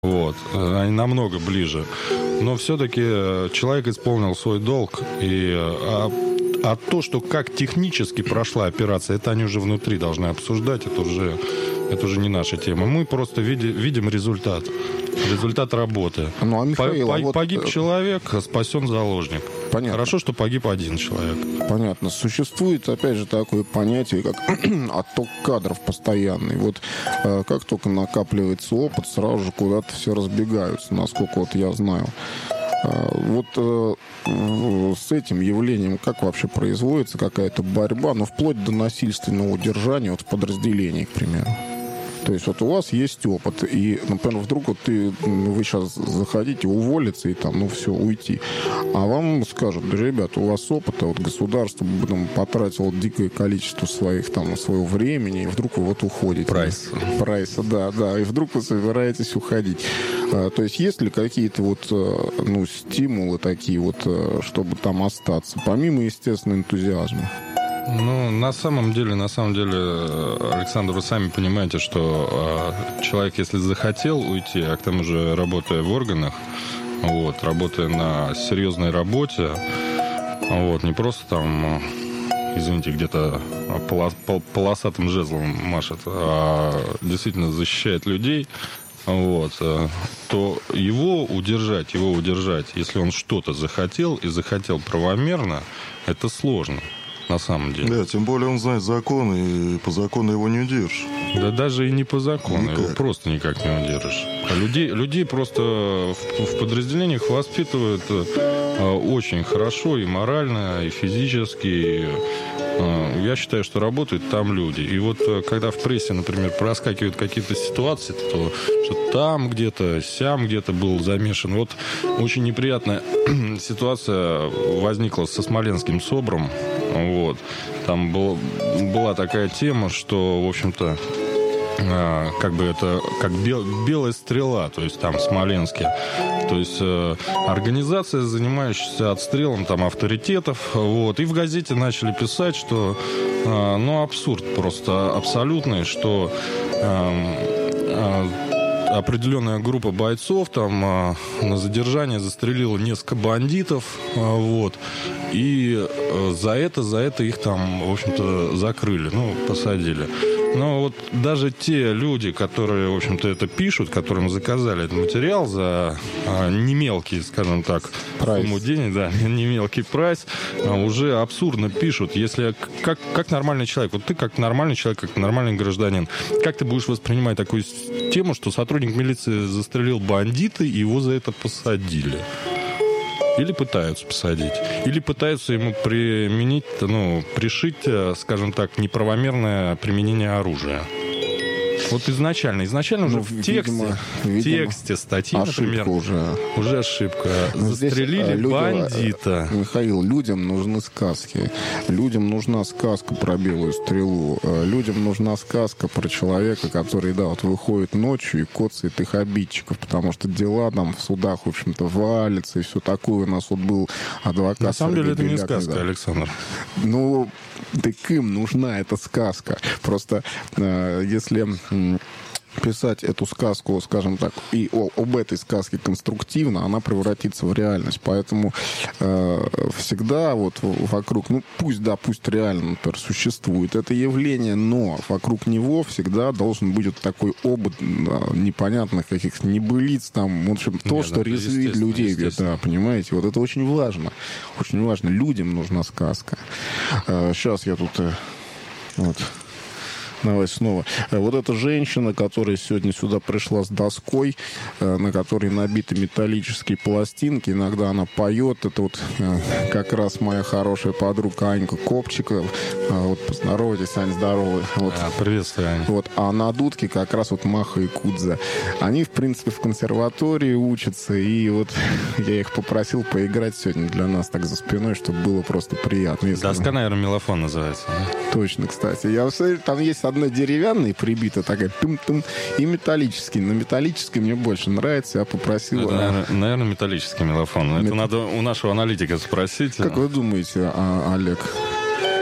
Вот, они намного ближе. Но все-таки человек исполнил свой долг. А то, что как технически прошла операция, это они уже внутри должны обсуждать. Это уже не наша тема. Мы просто видим результат. Результат работы. Ну, а Михаил, погиб человек, спасен заложник. Понятно. Хорошо, что погиб один человек. Понятно. Существует, опять же, такое понятие, как отток кадров постоянный. Вот как только накапливается опыт, сразу же куда-то все разбегаются, насколько вот я знаю. Вот с этим явлением как вообще производится какая-то борьба, ну, вплоть до насильственного удержания вот в подразделении, к примеру? То есть вот у вас есть опыт, и, например, вдруг вот вы сейчас захотите уволиться и там, ну, все, уйти. А вам скажут: да, ребята, у вас опыт, а вот государство потратило дикое количество своего времени, и вдруг вы вот уходите. Прайса, да, и вдруг вы собираетесь уходить. То есть есть ли какие-то вот, ну, стимулы такие вот, чтобы там остаться, помимо, естественно, энтузиазма? Ну, на самом деле, Александр, вы сами понимаете, что человек, если захотел уйти, а к тому же работая в органах, вот, работая на серьезной работе, вот, не просто там, извините, где-то полосатым жезлом машет, а действительно защищает людей, вот, то его удержать, если он что-то захотел и захотел правомерно, это сложно. На самом деле. Да, тем более он знает закон, и по закону его не удержишь. Да даже и не по закону, никак. его просто никак не удержишь. Людей просто в подразделениях воспитывают очень хорошо и морально, и физически. Я считаю, что работают там люди. И вот когда в прессе, например, проскакивают какие-то ситуации, то что там где-то, сям где-то был замешан. Вот очень неприятная ситуация возникла со Смоленским СОБРом. Вот. Там была такая тема, что, в общем-то, как бы это как белая стрела, то есть там в Смоленске. То есть организация, занимающаяся отстрелом там авторитетов. Вот. И в газете начали писать, что ну, абсурд просто абсолютный, что определенная группа бойцов там на задержание застрелила несколько бандитов, вот, и за это их там, в общем-то, закрыли, ну, посадили. Но вот даже те люди, которые, в общем-то, это пишут, которым заказали этот материал за немелкий, скажем так, сумму денег, да, немелкий прайс, уже абсурдно пишут. Если как нормальный человек, вот ты как нормальный человек, как нормальный гражданин, как ты будешь воспринимать такую тему, что сотрудник милиции застрелил бандита, и его за это посадили? Или пытаются посадить, или пытаются ему применить, ну, пришить, скажем так, неправомерное применение оружия. Вот изначально уже в тексте статьи, например, уже ошибка. Застрелили бандита. Михаил, людям нужны сказки. Людям нужна сказка про белую стрелу. Людям нужна сказка про человека, который, да, вот выходит ночью и коцает их обидчиков, потому что дела там в судах, в общем-то, валятся и все такое. У нас вот был адвокат. На самом деле это не сказка, да. Александр. Ну, так им нужна эта сказка. Просто если писать эту сказку, скажем так, и об этой сказке конструктивно, она превратится в реальность. Поэтому всегда вот вокруг, ну пусть реально, например, существует это явление, но вокруг него всегда должен быть вот такой обод непонятных каких-то небылиц, там, в общем, то, что резвит людей, да, понимаете, вот это очень важно. Очень важно. Людям нужна сказка. Сейчас я тут вот... Давай снова. Вот эта женщина, которая сегодня сюда пришла с доской, на которой набиты металлические пластинки. Иногда она поет. Это вот как раз моя хорошая подруга Анька Копчикова. Вот поздоровайтесь, Ань, здорово. Вот. Приветствую, Ань. Вот. А на дудке как раз вот Маха и Кудза. Они, в принципе, в консерватории учатся. И вот я их попросил поиграть сегодня для нас так за спиной, чтобы было просто приятно. Доска, наверное, мелофон называется. Да? Точно, кстати. Я смотрю, там есть одна деревянная прибита такая, тым-тым, и металлический. На металлической мне больше нравится. Я попросил... Это, наверное, металлический мелофон. Это надо у нашего аналитика спросить. Как вы думаете, Олег?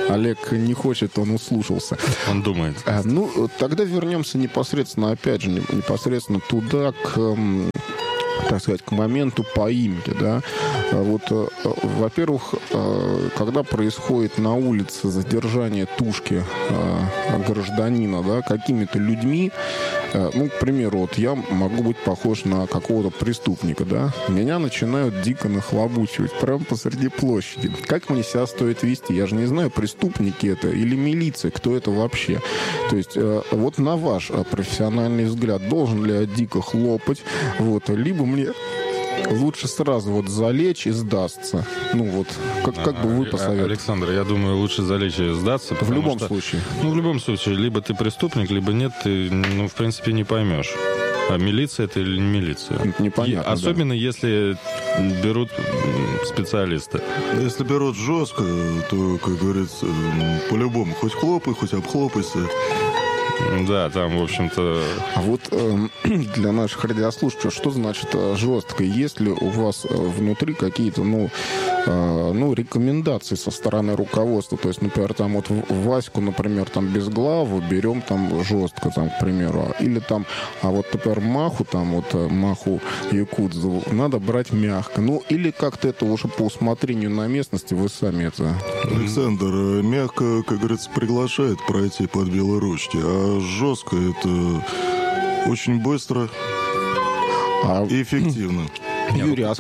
Олег не хочет, он услушался. Он думает. Ну, тогда вернемся непосредственно, опять же, непосредственно туда, так сказать, к моменту поимки, да. Вот, во-первых, когда происходит на улице задержание тушки гражданина, да, какими-то людьми, ну, к примеру, вот я могу быть похож на какого-то преступника, да, меня начинают дико нахлобучивать прямо посреди площади. Как мне себя стоит вести? Я же не знаю, преступники это или милиция, кто это вообще. То есть, вот на ваш профессиональный взгляд, должен ли я дико хлопать, вот, либо мне лучше сразу вот залечь и сдастся. Ну вот, как бы вы посоветовали? Александр, я думаю, лучше залечь и сдаться. В любом случае. Ну, в любом случае, либо ты преступник, либо нет, ты, ну, в принципе, не поймешь. А милиция это или не милиция? Это непонятно, особенно если берут специалисты. Если берут жестко, то, как говорится, по-любому хоть хлопай, хоть обхлопайся. Да, там, в общем-то... А вот для наших радиослушателей, что значит жестко? Есть ли у вас внутри какие-то, рекомендации со стороны руководства? То есть, например, там вот Ваську, например, там Безглаву берем там жестко, там, к примеру. Или там, а вот, например, Маху, там вот Маху Якудзу надо брать мягко. Ну, или как-то это уже по усмотрению на местности вы сами это... Александр, мягко, как говорится, приглашает пройти под белые ручки, а жестко это очень быстро и эффективно. Юрий, а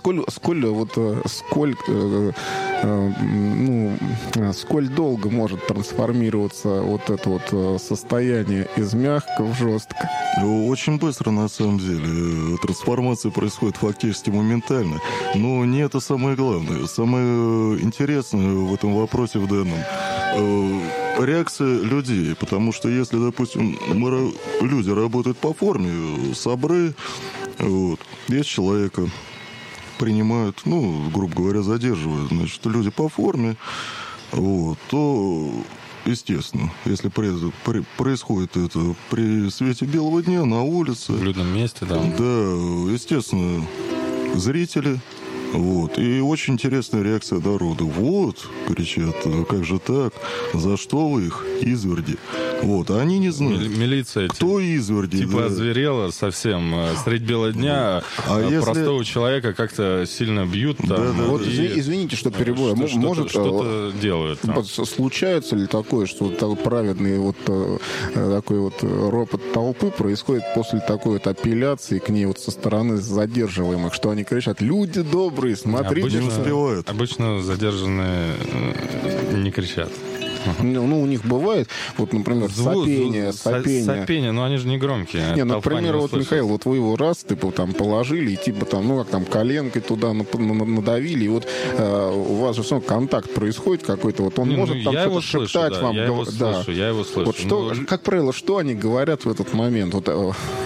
сколь долго может трансформироваться вот это вот состояние из мягко в жестко? Очень быстро, на самом деле. Трансформация происходит фактически моментально. Но не это самое главное. Самое интересное в этом вопросе в данном реакция людей. Потому что если, допустим, люди работают по форме, САБРы, вот, есть человека принимают, грубо говоря, задерживают, значит, люди по форме, вот, то, естественно, если происходит это при свете белого дня на улице... В людном месте, да. Да, естественно, зрители, вот, и очень интересная реакция народа. Вот, кричат, как же так, за что вы их, изверги? Вот, а они не знают. Милиция кто изверги. Типа озверела совсем. Средь бела дня простого человека как-то сильно бьют. Вот извините, что перебою. Может, что-то делают. Случается ли такое, что такой праведный вот такой вот ропот толпы происходит после такой вот апелляции к ней вот со стороны задерживаемых, что они кричат: люди добрые, смотрите. Не успевают. Обычно задержанные не кричат. Ну, у них бывает, вот, например, сопение. Сопение, но они же не громкие. Не, например, вот, Михаил, вот вы его раз, типа, там, положили, и типа, там, как там, коленкой туда надавили, и вот у вас же все равно контакт происходит какой-то, вот он может там что-то шептать вам. Я его слышу. Вот что, как правило, что они говорят в этот момент? Вот,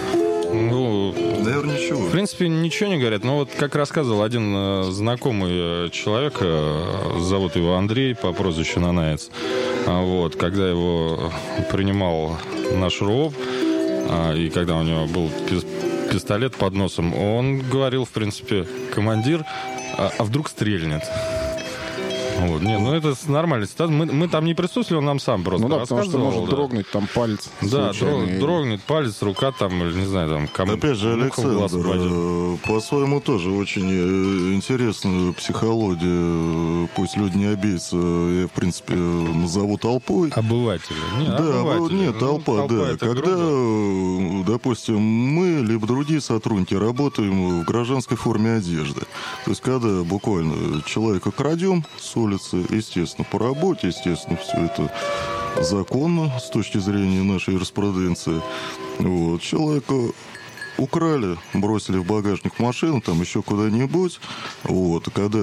наверное, ничего. В принципе, ничего не говорят. Но вот, как рассказывал один знакомый человек, зовут его Андрей по прозвищу Нанаец, вот, когда его принимал наш РОВ, и когда у него был пистолет под носом, он говорил, в принципе: командир, а вдруг стрельнет? Вот. Не, это нормальная ситуация. Мы там не присутствовали, он нам сам просто рассказывал. Потому что может дрогнуть там палец. Да, дрогнет палец, рука там, или не знаю, там кому. Опять же, Александр, по-своему тоже очень интересную психологию. Пусть люди не обидятся, я, в принципе, назову толпой. Обыватели. Толпа, да. Когда, допустим, мы, либо другие сотрудники работаем в гражданской форме одежды. То есть, когда буквально человека крадем с улицы, естественно, по работе, естественно, все это законно с точки зрения нашей юриспруденции. Вот. Человека украли, бросили в багажник машины, там еще куда-нибудь. Вот. Когда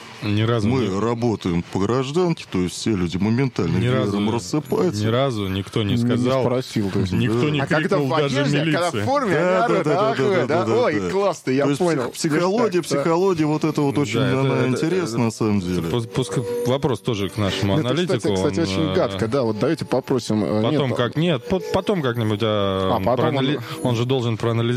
мы работаем по гражданке, то есть все люди моментально веером рассыпаются. Ни разу никто не сказал. Не спросил. Никто не крикнул, даже милиция. Когда в форме, ой, классно, я понял. Психология, вот это вот очень интересно, на самом деле. Вопрос тоже к нашему аналитику. Кстати, очень гадко, да, вот давайте попросим. Потом как-нибудь, он же должен проанализировать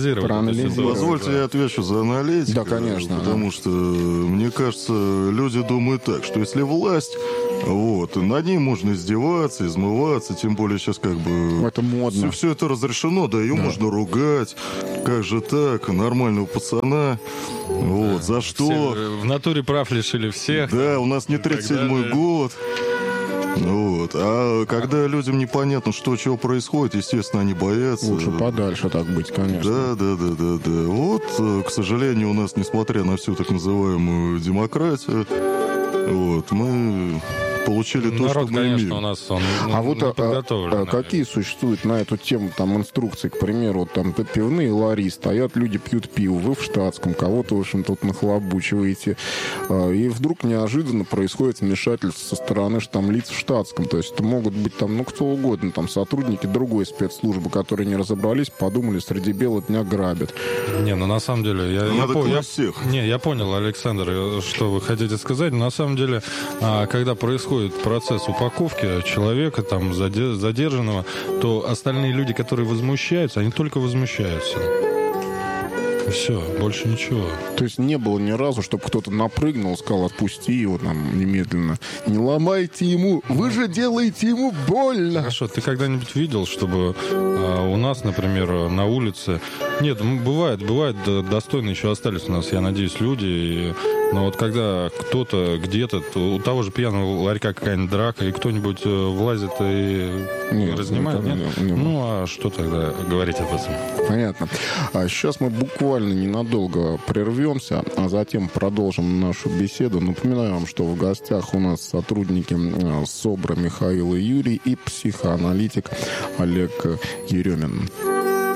проанализировать. Позвольте, я отвечу за аналитику. Да, конечно. Потому что, мне кажется, люди думают так, что если власть, вот, над ней можно издеваться, измываться, тем более сейчас как бы... Это модно. Все это разрешено, да, ее можно ругать. Как же так? Нормального пацана. Вот, за что? Все в натуре прав лишили всех. Да, у нас не 37-й год. Вот. А когда людям непонятно, что, чего происходит, естественно, они боятся. Лучше подальше так быть, конечно. Да. Вот, к сожалению, у нас, несмотря на всю так называемую демократию, вот, мы получили то, Народ, что мы конечно, имеем. у нас он А вот подготовлен. какие существуют на эту тему там инструкции? К примеру, вот там пивные лари стоят, люди пьют пиво, вы в штатском, кого-то, в общем, тут нахлобучиваете. И вдруг неожиданно происходит вмешательство со стороны там лиц в штатском. То есть это могут быть там, ну, кто угодно, там сотрудники другой спецслужбы, которые не разобрались, подумали, среди бела дня грабят. Не, ну на самом деле, я понял, Александр, что вы хотите сказать. Но на самом деле, когда происходит процесс упаковки человека, там, задержанного, то остальные люди, которые возмущаются, они только возмущаются. Все, больше ничего. То есть не было ни разу, чтобы кто-то напрыгнул, сказал, отпусти его там немедленно. Не ломайте ему, вы же делаете ему больно. Хорошо, ты когда-нибудь видел, чтобы у нас, например, на улице... Нет, бывает, достойно еще остались у нас, я надеюсь, люди. Но вот когда кто-то где-то, у того же пьяного ларька какая-нибудь драка, и кто-нибудь влазит и разнимает, нет? Ну, а что тогда говорить об этом? Понятно. А сейчас мы буквально ненадолго прервемся, а затем продолжим нашу беседу. Напоминаю вам, что в гостях у нас сотрудники СОБРа Михаил и Юрий и психоаналитик Олег Еремин.